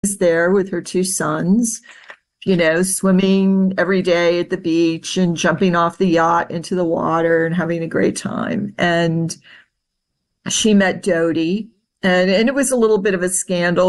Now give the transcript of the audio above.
was there with her two sons, swimming every day at the beach and jumping off the yacht into the water and having a great time. And she met Dodie, and it was a little bit of a scandal